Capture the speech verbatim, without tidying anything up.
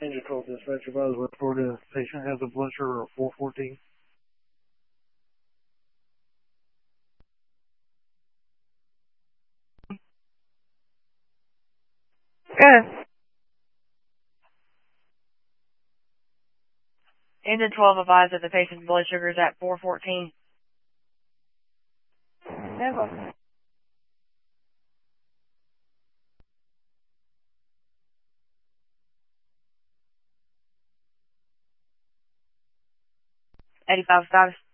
Engine twelve dispatch advised report a patient has a blood sugar of four fourteen. Good. Engine twelve advised that the patient's blood sugar is at four fourteen. Never. eighty-five status.